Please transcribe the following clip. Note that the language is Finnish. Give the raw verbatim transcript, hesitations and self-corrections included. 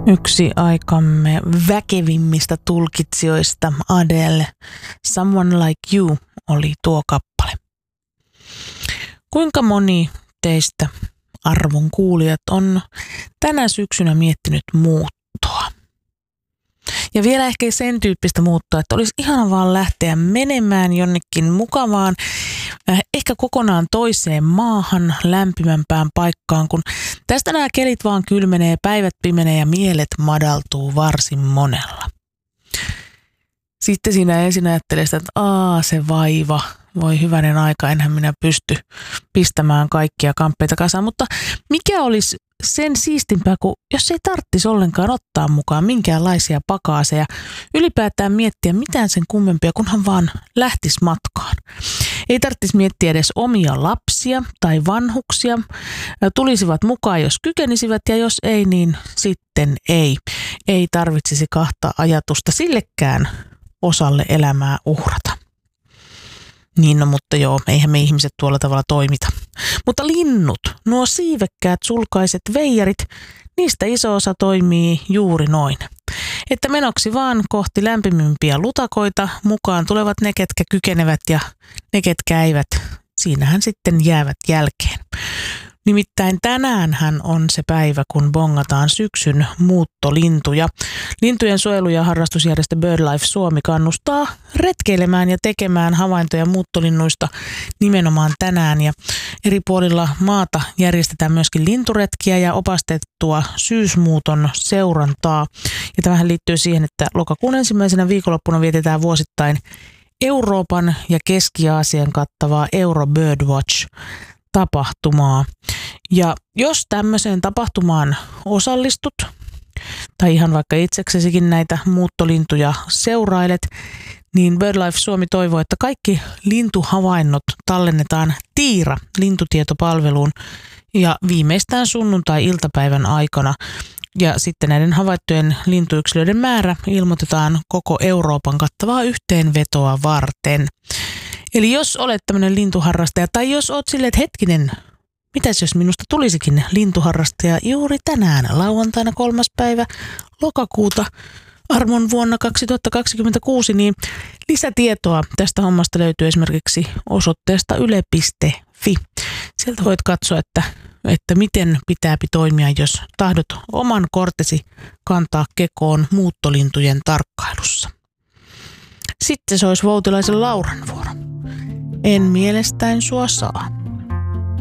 Yksi aikamme väkevimmistä tulkitsijoista, Adele, Someone Like You, oli tuo kappale. Kuinka moni teistä, arvon kuulijat, on tänä syksynä miettinyt muuttoa? Ja vielä ehkä sen tyyppistä muuttoa, että olisi ihana vaan lähteä menemään jonnekin mukavaan, ehkä kokonaan toiseen maahan, lämpimämpään paikkaan, kun tästä nämä kelit vaan kylmenee, päivät pimenee ja mielet madaltuu varsin monella. Sitten siinä ensin ajattelee sitä, että aa se vaiva, voi hyvänen aika, enhän minä pysty pistämään kaikkia kamppeita kasaan, mutta mikä olisi sen siistimpää, kuin jos ei tarvitsisi ollenkaan ottaa mukaan minkäänlaisia pakaaseja, ylipäätään miettiä mitään sen kummempia, kunhan vaan lähtisi matkaan. Ei tarvitsisi miettiä edes omia lapsia tai vanhuksia, tulisivat mukaan, jos kykenisivät, ja jos ei, niin sitten ei. Ei tarvitsisi kahta ajatusta sillekään osalle elämää uhrata. Niin no, mutta joo, eihän me ihmiset tuolla tavalla toimita. Mutta linnut, nuo siivekkäät sulkaiset veijarit, niistä iso osa toimii juuri noin. Että menoksi vaan kohti lämpimimpiä lutakoita, mukaan tulevat ne, ketkä kykenevät, ja ne, ketkä eivät, siinähän sitten jäävät jälkeen. Nimittäin tänäänhän on se päivä, kun bongataan syksyn muuttolintuja. Lintujen suojelu- ja harrastusjärjestö BirdLife Suomi kannustaa retkeilemään ja tekemään havaintoja muuttolinnuista nimenomaan tänään. Ja eri puolilla maata järjestetään myöskin linturetkiä ja opastettua syysmuuton seurantaa. Ja tämähän liittyy siihen, että lokakuun ensimmäisenä viikonloppuna vietetään vuosittain Euroopan ja Keski-Aasian kattavaa Euro Birdwatch tapahtumaa. Ja jos tämmöiseen tapahtumaan osallistut, tai ihan vaikka itseksesikin näitä muuttolintuja seurailet, niin BirdLife Suomi toivoo, että kaikki lintuhavainnot tallennetaan Tiira -lintutietopalveluun ja viimeistään sunnuntai-iltapäivän aikana. Ja sitten näiden havaittujen lintuyksilöiden määrä ilmoitetaan koko Euroopan kattavaa yhteenvetoa varten. Eli jos olet tämmöinen lintuharrastaja, tai jos olet silleen, että hetkinen, mitäs jos minusta tulisikin lintuharrastaja juuri tänään, lauantaina kolmas päivä lokakuuta, armon vuonna kaksituhattakaksikymmentäkuusi, niin lisätietoa tästä hommasta löytyy esimerkiksi osoitteesta yle piste fi. Sieltä voit katsoa, että, että miten pitääpi toimia, jos tahdot oman kortesi kantaa kekoon muuttolintujen tarkkailussa. Sitten se olisi Voutilaisen Lauran vuoro. En mielestäin sua saa.